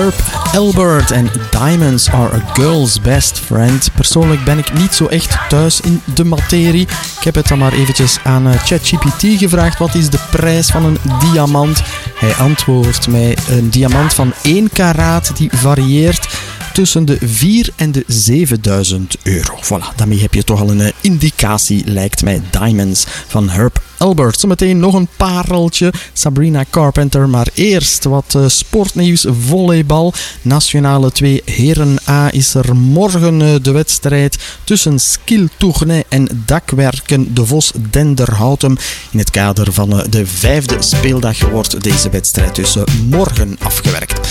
Herb Alpert en Diamonds Are a Girl's Best Friend. Persoonlijk ben ik niet zo echt thuis in de materie. Ik heb het dan maar eventjes aan ChatGPT gevraagd. Wat is de prijs van een diamant? Hij antwoordt mij een diamant van 1 karaat die varieert tussen de 4.000 en de 7.000 euro. Voilà, daarmee heb je toch al een indicatie, lijkt mij. Diamonds van Herb Alpert. Zometeen nog een pareltje, Sabrina Carpenter. Maar eerst wat sportnieuws, volleybal. Nationale 2 Heren A is er morgen de wedstrijd tussen Skiltournai en Dakwerken de Vos Denderhouten. In het kader van de 5e speeldag wordt deze wedstrijd dus morgen afgewerkt.